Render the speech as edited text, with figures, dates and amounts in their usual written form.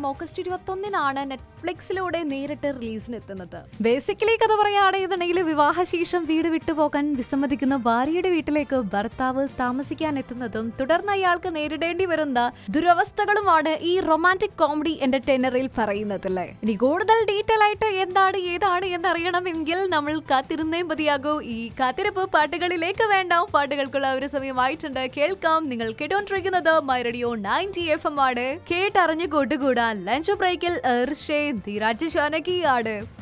August 21-നാണ് നെറ്റ്ഫ്ലിക്സിലൂടെ നേരിട്ട് റിലീസിനെത്തുന്നത്. Basically കഥ പറയുകയാണെന്നുണ്ടെങ്കിൽ വിവാഹശേഷം വീട് വിട്ടുപോകാൻ വിസമ്മതിക്കുന്ന ഭാര്യയുടെ വീട്ടിലേക്ക് ഭർത്താവ് താമസിക്കാൻ എത്തുന്നതും തുടർന്ന് അയാൾക്ക് നേരിടേണ്ടി വരുന്ന ദുരവസ്ഥകളുമാണ് ഈ റൊമാൻറ്റിക് കോമഡി എന്റർടൈനറിൽ പറയുന്നത് അല്ലേ. ഇനി കൂടുതൽ ഡീറ്റെയിൽ ആയിട്ട് എന്താണ് ഏതാണ് എന്നറിയണമെങ്കിൽ നമ്മൾ കാത്തിരുന്നേ മതിയാകൂ. ഈ കാത്തിരിപ്പ് പാട്ടുകളിലേക്ക് വേണ്ട, പാട്ടുകൾക്കുള്ള ഒരു സമയമായിട്ടുണ്ട്. കേൾക്കാം. നിങ്ങൾ കേട്ടോണ്ടിരിക്കുന്നത് മൈ റേഡിയോ 90 FM ആണ്. കേട്ടറിഞ്ഞു കൂട്ടുകൂടാൻ ലഞ്ച് ബ്രേക്കിൽ ധീരാജ് ജാനകിയാണ്.